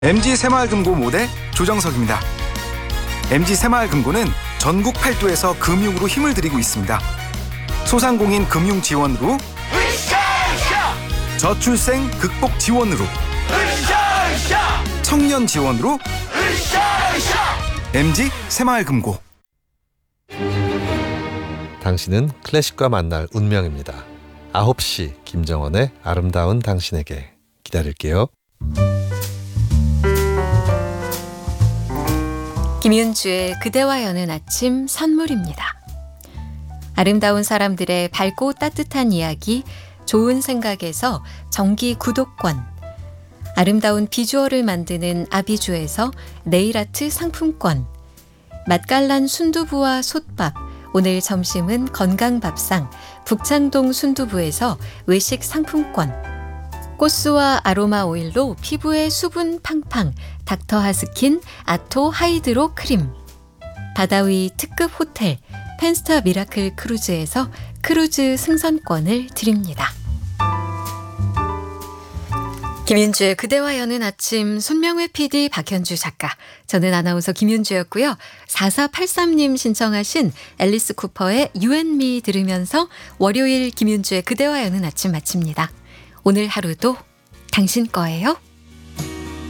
MG 새마을금고 모대 조정석입니다. MG 새마을금고는 전국 8도에서 금융으로 힘을 들이고 있습니다. 소상공인 금융 지원으로, 저출생 극복 지원으로, 청년 지원으로, MG 새마을금고. 당신은 클래식과 만날 운명입니다. 9시 김정원의 아름다운 당신에게 기다릴게요. 김윤주의 그대와 여는 아침 선물입니다. 아름다운 사람들의 밝고 따뜻한 이야기, 좋은 생각에서 정기 구독권, 아름다운 비주얼을 만드는 아비주에서 네일아트 상품권, 맛깔난 순두부와 솥밥, 오늘 점심은 건강밥상 북창동 순두부에서 외식 상품권, 꽃수와 아로마 오일로 피부의 수분 팡팡 닥터하스킨 아토 하이드로 크림, 바다위 특급 호텔 펜스타 미라클 크루즈에서 크루즈 승선권을 드립니다. 김윤주의 그대와 여는 아침, 손명회 PD, 박현주 작가, 저는 아나운서 김윤주였고요. 4483님 신청하신 앨리스 쿠퍼의 You and Me 들으면서 월요일 김윤주의 그대와 여는 아침 마칩니다. 오늘 하루도 당신 거예요.